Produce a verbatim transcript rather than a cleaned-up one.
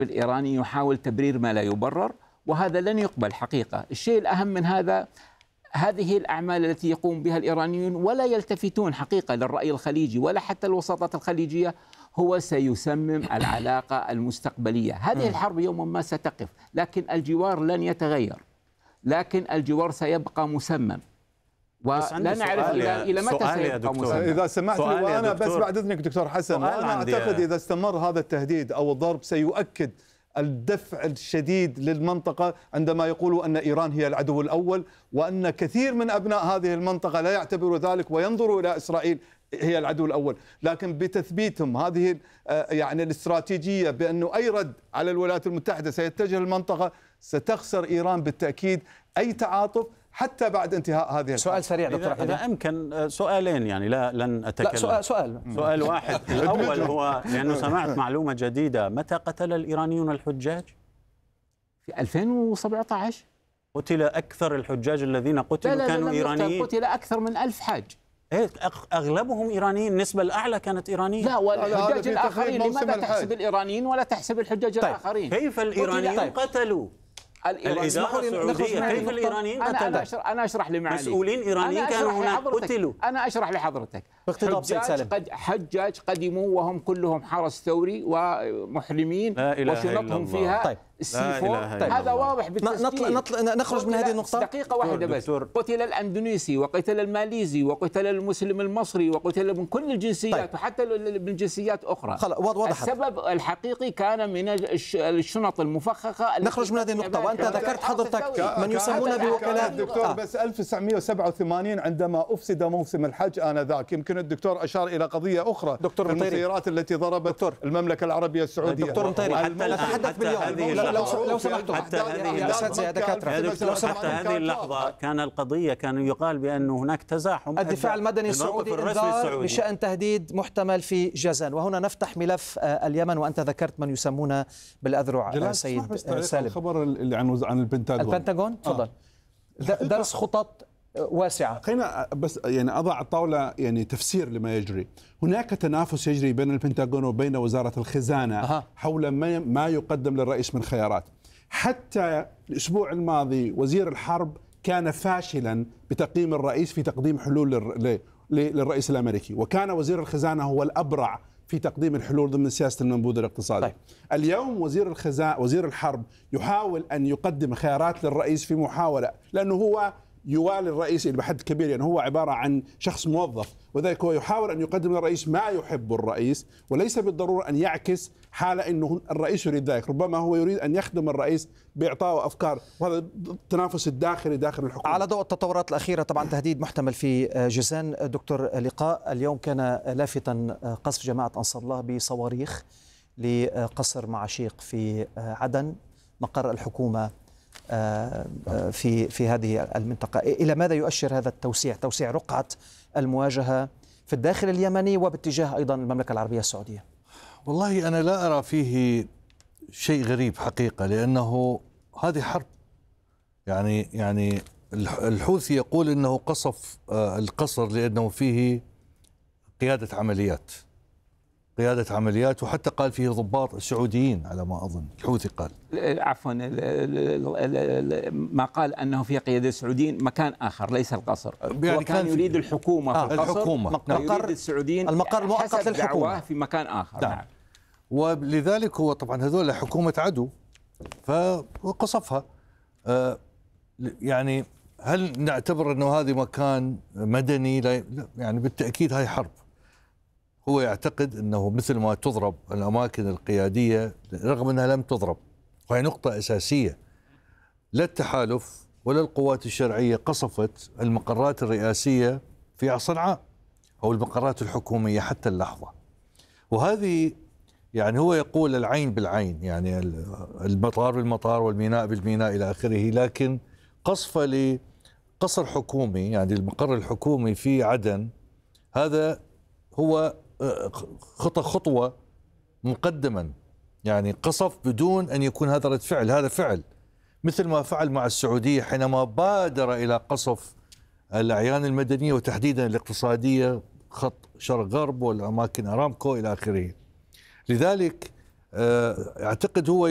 الإيراني يحاول تبرير ما لا يبرر، وهذا لن يقبل حقيقة. الشيء الأهم من هذا هذه الأعمال التي يقوم بها الإيرانيون ولا يلتفتون حقيقة للرأي الخليجي ولا حتى الوساطات الخليجية، هو سيسمم العلاقة المستقبلية. هذه الحرب يوما ما ستقف، لكن الجوار لن يتغير، لكن الجوار سيبقى مسمم، ولا نعرف إلى, إلى متى سيبقى مسمم. إذا سمحت لي وأنا بس بعد إذنك دكتور حسن، وأنا أعتقد إذا استمر هذا التهديد أو الضرب سيؤكد الدفع الشديد للمنطقة عندما يقولوا أن إيران هي العدو الأول، وأن كثير من أبناء هذه المنطقة لا يعتبروا ذلك وينظروا إلى إسرائيل هي العدو الأول. لكن بتثبيتهم هذه يعني الاستراتيجية بأنه أي رد على الولايات المتحدة سيتجه المنطقة، ستخسر إيران بالتأكيد أي تعاطف حتى بعد انتهاء هذه. سؤال سريع دكتور إذا, إذا أمكن سؤالين، يعني لا لن أتكلم. لا سؤال سؤال سؤال واحد. الأول هو لأنه سمعت معلومة جديدة، متى قتل الإيرانيون الحجاج؟ في ألفين وسبعة عشر قتل أكثر الحجاج الذين قتلوا لا لا كانوا لا إيرانيين. قتل أكثر من ألف حاج. إيه أغلبهم إيرانيين، النسبة الأعلى كانت إيرانية. لا، والحجاج الآخرين لماذا تحسب الإيرانيين ولا تحسب الحجاج طيب. الآخرين؟ كيف الإيرانيين طيب. قتلوا؟ الإدارة السعودية كيف الإيرانيين قتلوا؟ أنا أشرح, أنا أشرح لمعاليك. مسؤولين إيرانيين كانوا هناك قتلوا. أنا أشرح لحضرتك. باقتضاب سيد سالم. قد حجاج قدموا وهم كلهم حرس ثوري ومحرمين وشنطهم فيها طيب. السيفور. هذا واضح بالتسجيل. نطلع نخرج من هذه النقطة. دقيقة واحدة بس. قتل الأندونيسي وقتل الماليزي وقتل المسلم المصري وقتل من كل الجنسيات. طيب. وحتى من جنسيات أخرى. السبب الحقيقي كان من الشنط المفخخة. نخرج من هذه النقطة، وأنت ذكرت حضرتك من يسمون بوكلاء. دكتور بس ألف وتسعمئة وسبعة وثمانين عندما أفسد موسم الحج آنذاك، يمكن الدكتور أشار إلى قضية أخرى، دكتور المسيرات التي ضربت دكتور. المملكة العربية السعودية. دكتور مطيري نتحدث باليوم لو سمحتوا حتى هذه اللحظة كان القضية كان يقال بأن هناك تزاحم. الدفاع المدني السعودي انذار بشأن تهديد محتمل في جازان. وهنا نفتح ملف اليمن، وأنت ذكرت من يسمونه بالأذرع سيد سالم. الخبر اللي عن عن البنتاغون. البنتاغون تفضل. آه. درس خطط واسعة. خلينا بس يعني أضع على الطاولة يعني تفسير لما يجري. هناك تنافس يجري بين البنتاغون وبين وزارة الخزانة أه. حول ما يقدم للرئيس من خيارات. حتى الأسبوع الماضي وزير الحرب كان فاشلا بتقييم الرئيس في تقديم حلول للرئيس الأمريكي، وكان وزير الخزانة هو الأبرع في تقديم الحلول ضمن سياسة المنبوذ الاقتصادي. طيب. اليوم وزير الخزانة وزير الحرب يحاول أن يقدم خيارات للرئيس في محاولة، لأنه هو يوالي الرئيس بحد كبير، يعني هو عبارة عن شخص موظف، وذلك هو يحاول أن يقدم للرئيس ما يحب الرئيس، وليس بالضرورة أن يعكس حالة أنه الرئيس يريد ذلك. ربما هو يريد أن يخدم الرئيس بإعطائه أفكار، وهذا التنافس الداخلي داخل الحكومة. على ضوء التطورات الأخيرة طبعا تهديد محتمل في جازان. دكتور لقاء، اليوم كان لافتا قصف جماعة أنصار الله بصواريخ لقصر معشيق في عدن مقر الحكومة في في هذه المنطقة. إلى ماذا يؤشر هذا التوسيع، توسيع رقعة المواجهة في الداخل اليمني وباتجاه أيضا المملكة العربية السعودية؟ والله أنا لا أرى فيه شيء غريب حقيقة، لأنه هذه حرب. يعني يعني الحوثي يقول أنه قصف القصر لأنه فيه قيادة عمليات قيادة عمليات وحتى قال فيه ضباط سعوديين على ما أظن. الحوثي قال عفوا ما قال أنه في قيادة سعوديين مكان آخر ليس القصر. يعني هو كان يريد الحكومة آه في القصر، الحكومة مقر السعوديين المقر المؤقت للحكومة في مكان آخر. نعم. ولذلك هو طبعا هذول حكومة عدو فقصفها. آه يعني هل نعتبر أنه هذا مكان مدني؟ لا، يعني بالتأكيد هاي حرب. هو يعتقد أنه مثل ما تضرب الأماكن القيادية رغم أنها لم تضرب، وهي نقطة أساسية. لا التحالف ولا القوات الشرعية قصفت المقرات الرئاسية في صنعاء أو المقرات الحكومية حتى اللحظة. وهذه يعني هو يقول العين بالعين، يعني المطار بالمطار والميناء بالميناء إلى آخره، لكن قصفة لقصر حكومي يعني المقر الحكومي في عدن، هذا هو خطة خطوة مقدما، يعني قصف بدون أن يكون هذا رد فعل. هذا فعل مثل ما فعل مع السعودية حينما بادر إلى قصف الأعيان المدنية وتحديدا الاقتصادية، خط شرق غرب والأماكن أرامكو إلى آخره. لذلك أعتقد هو